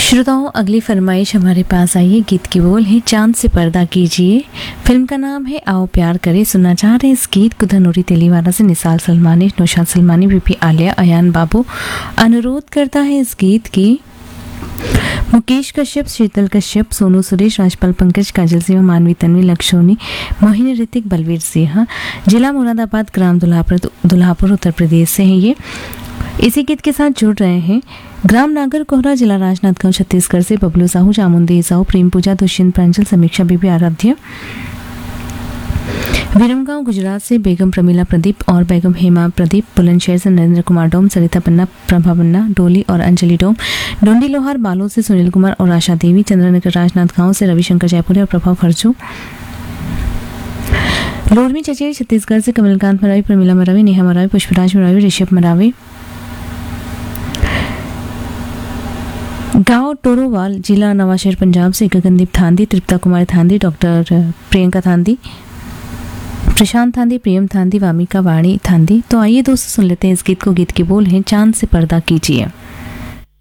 श्रोताओं, अगली फरमाइश हमारे पास आई है। गीत की बोल है चांद से पर्दा कीजिए। फिल्म का नाम है आओ प्यार करे। सुनना चाह रहे हैं इस गीत को धनोरी तेलीवाला से निसार सलमानी, नौशाद सलमानी, बीपी आलिया, अयान बाबू। अनुरोध करता है इस गीत की मुकेश कश्यप, शीतल कश्यप, सोनू सुरेश, राजपाल पंकज, काजल सिंह, मानवी तन्वी, लक्ष्मणी, मोहिनी, ऋतिक, बलवीर सिंह। जिला मुरादाबाद, ग्राम दुल्हापुर, उत्तर प्रदेश से हैं ये। इसी गीत के साथ जुड़ रहे हैं ग्राम नागर कोहरा, जिला राजनांदगांव, छत्तीसगढ़ से बबलू साहू, चामुंदी साहू, प्रेम पूजा, दुष्यंत प्रांजल, समीक्षा बीबी, आराध्य। विरमगांव गुजरात से बेगम प्रमीला प्रदीप और बेगम हेमा प्रदीप, बुलंदशहर से नरेंद्र कुमार डोम, सरिता पन्ना, प्रभा पन्ना, डोली और अंजलि डोम। डोंडी लोहार बालोद से सुनील कुमार और आशा देवी, चंद्रनगर राजनांदगांव से रविशंकर जयपुरी और प्रभा खर्चू। लोरमी चचेरी छत्तीसगढ़ से कमलकांत मरावी, प्रमीला मरावी, नेहा मरावी, पुष्पराज मरावी, ऋषभ मरावी। गांव टोरोवाल, जिला नवाशहर, पंजाब से गगनदीप थांदी, तृप्ता कुमारी थांदी, डॉक्टर प्रियंका थांदी, प्रशांत थांदी, प्रियम थांदी, वामिका वाणी थांदी। तो आइए दोस्तों सुन लेते हैं इस गीत को। गीत की बोल है चांद से पर्दा कीजिए।